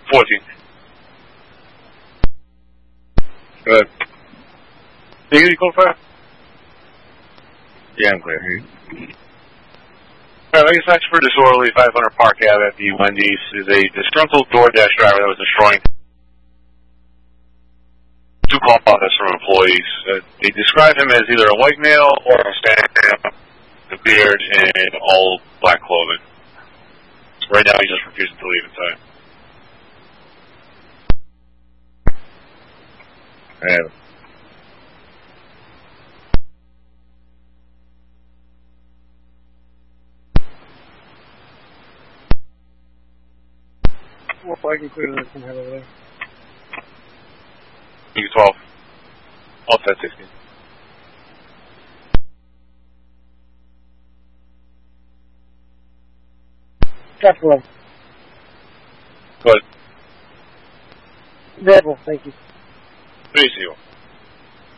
14. Good. You call fire? Yeah, I'm clear. Alright, dispatch for disorderly 500 Park Ave at the Wendy's is a disgruntled DoorDash driver that was destroying two call office from employees. They describe him as either a white male or a Hispanic, a beard, and all black clothing. Right now, he's just refusing to leave inside. Yeah. Well, I can clear this and head over there. You 12. Offset 16. Traffic level. Good. Verbal, thank you. 3-0.